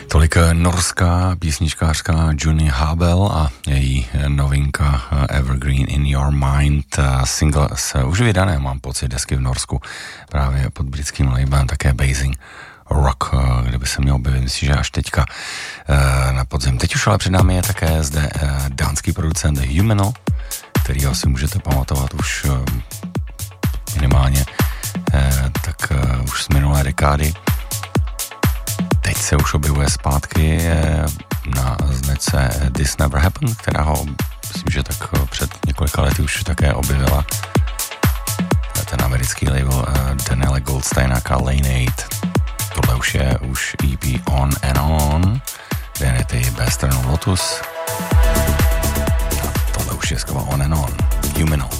Tolik norská písničkářka Juni Habel a její novinka Evergreen in Your Mind, single se už vydané, mám pocit, desky v Norsku, právě pod britským labelem, také Basing Rock, kde by se měl objevit, myslím, že až teďka na podzim. Teď už ale před námi je také zde dánský producent Humano, kterýho si můžete pamatovat už minimálně tak už z minulé dekády. Teď se už objevuje zpátky na značce This Never Happened, která ho, myslím, že tak před několika lety už také objevila. Ten americký label Daniela Goldsteina Lane 8. Tohle už je EP On and On, Vanity, Western Lotus. A tohle už je skoro On and On. Humano.